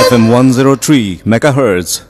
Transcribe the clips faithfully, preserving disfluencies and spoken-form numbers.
F M one oh three megahertz.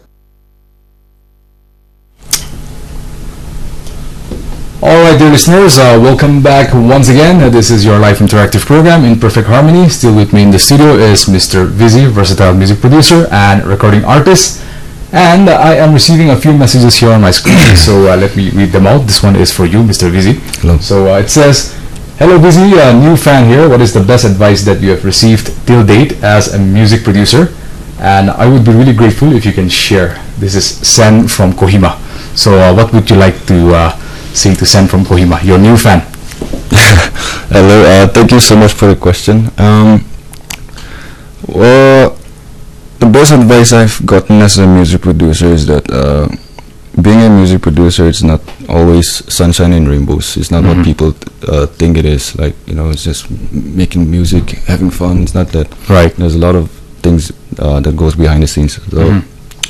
Alright, dear listeners, uh, welcome back once again. Uh, this is your live interactive program in perfect harmony. Still with me in the studio is Mister Vizzy, versatile music producer and recording artist. And uh, I am receiving a few messages here on my screen, so uh, let me read them out. This one is for you, Mister Vizzy. Hello. So uh, it says, "Hello Vizzy, a new fan here. What is the best advice that you have received till date as a music producer? And I would be really grateful if you can share." This is Sen from Kohima. So uh, what would you like to uh, say to Sen from Kohima, your new fan? Hello, uh, thank you so much for the question. Um, well, the best advice I've gotten as a music producer is that uh, being a music producer, it's not always sunshine and rainbows. It's not mm-hmm. what people uh, think it is. Like, you know, it's just making music, having fun. It's not that. Right. There's a lot of things uh, that goes behind the scenes. So, mm-hmm.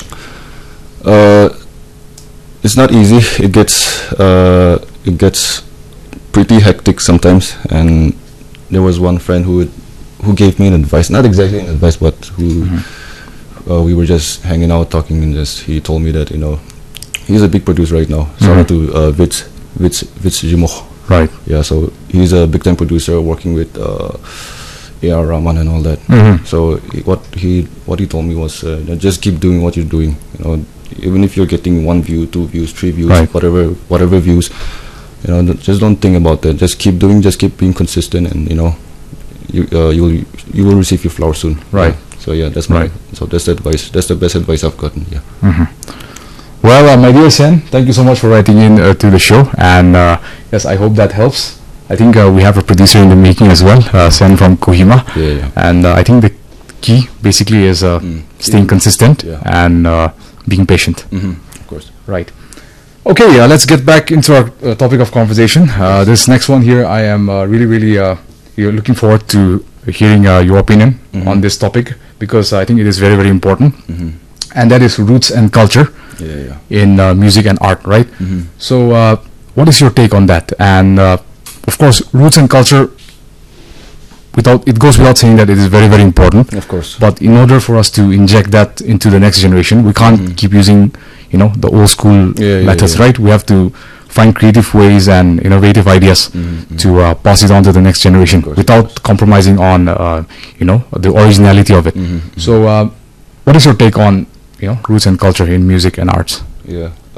uh, it's not easy. It gets uh, it gets pretty hectic sometimes. And there was one friend who would, who gave me an advice, not exactly an advice, but who mm-hmm. uh, we were just hanging out talking, and just he told me that, you know, he's a big producer right now. Shout out mm-hmm. to uh, Vits Vits Vits Jimo. Right. Yeah. So he's a big time producer working with uh, A R Rahman and all that. Mm-hmm. So he, what he what he told me was uh, just keep doing what you're doing. You know, even if you're getting one view, two views, three views, right. whatever whatever views, you know, th- just don't think about that. Just keep doing, just keep being consistent, and you know, you uh, you will you will receive your flowers soon. Right. Yeah. So yeah, that's my right. so that's the advice. That's the best advice I've gotten. Yeah. Mm-hmm. Well, uh, my dear Sen, thank you so much for writing in uh, to the show, and uh, yes, I hope that helps. I think uh, we have a producer in the making as well, uh, Sen from Kohima, Yeah. yeah. and uh, I think the key basically is uh, Mm. staying consistent Yeah. and uh, being patient. Mm-hmm. Of course. Right. Okay, uh, let's get back into our uh, topic of conversation. Uh, this next one here, I am uh, really, really uh, you're looking forward to hearing uh, your opinion Mhm. on this topic, because I think it is very, very important, Mm-hmm. and that is roots and culture Yeah. Yeah. in uh, music and art, right? Mm-hmm. So, uh, what is your take on that? And uh, of course, roots and culture, without it goes without saying that it is very, very important. Of course. But in order for us to inject that into the next generation, we can't Mhm. keep using, you know, the old school Yeah, yeah, methods, yeah. right? We have to find creative ways and innovative ideas Mhm. to uh, pass it on to the next generation Of course, of without course. compromising on, uh, you know, the originality of it. Mhm. So, uh, what is your take on, you know, roots and culture in music and arts? Yeah.